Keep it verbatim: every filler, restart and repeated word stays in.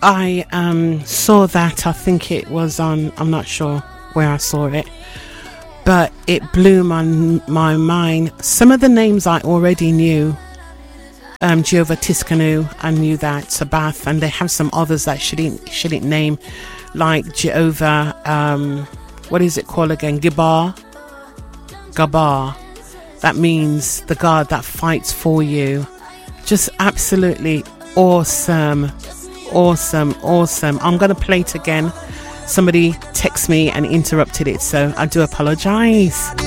I um, saw that. I think it was on, I'm not sure where I saw it, but it blew my, my mind. Some of the names I already knew. Um, Jehovah Tiskanu, I knew that. Sabath, and they have some others that shouldn't shouldn't name, like Jehovah. Um, what is it called again? Gibar. Gabar. That means the God that fights for you. Just absolutely awesome, awesome, awesome. I'm gonna play it again. Somebody texted me and interrupted it, so I do apologize.